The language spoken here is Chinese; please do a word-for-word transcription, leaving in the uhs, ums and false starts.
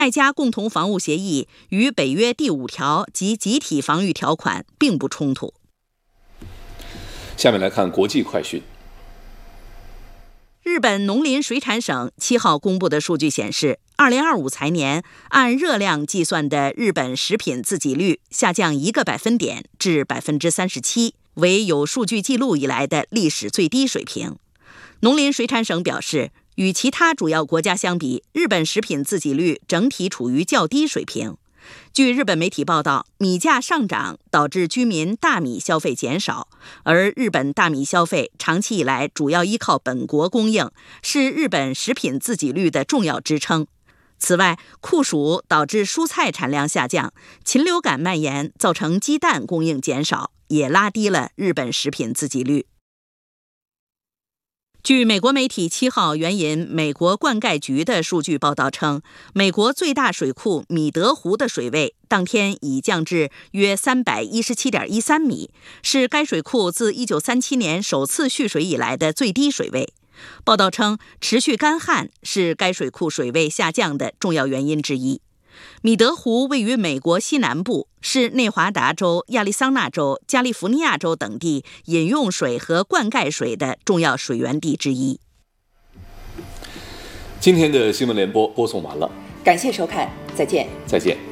外加共同防务协议与北约第五条及集体防御条款并不冲突。 下面来看国际快讯。 日本农林水产省七号公布的数据显示，二零二五财年按热量计算的日本食品自给率下降一个百分点至百分之三十七，为有数据记录以来的历史最低水平。农林水产省表示，与其他主要国家相比，日本食品自给率整体处于较低水平。据日本媒体报道，米价上涨导致居民大米消费减少，而日本大米消费长期以来主要依靠本国供应，是日本食品自给率的重要支撑。此外，酷暑导致蔬菜产量下降，禽流感蔓延造成鸡蛋供应减少，也拉低了日本食品自给率。据美国媒体七号援引美国灌溉局的数据报道称，美国最大水库米德湖的水位当天已降至约三百一十七点一三米，是该水库自一九三七年首次蓄水以来的最低水位。报道称，持续干旱是该水库水位下降的重要原因之一。米德湖位于美国西南部，是内华达州、亚利桑那州、加利福尼亚州等地饮用水和灌溉水的重要水源地之一。 今天的新闻联播播送完了， 感谢收看，再见。 再见。